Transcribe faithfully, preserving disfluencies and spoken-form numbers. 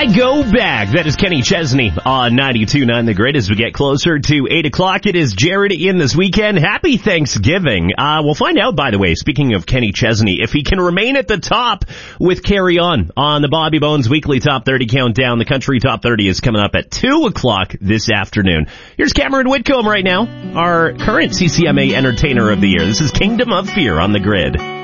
I Go Back. That is Kenny Chesney on ninety-two point nine The Grid. As we get closer to eight o'clock, it is Jared in this weekend. Happy Thanksgiving. Uh, we'll find out, by the way, speaking of Kenny Chesney, if he can remain at the top with Carry On on the Bobby Bones Weekly Top thirty Countdown. The Country Top thirty is coming up at two o'clock this afternoon. Here's Cameron Whitcomb right now, our current C C M A Entertainer of the Year. This is Kingdom of Fear on The Grid.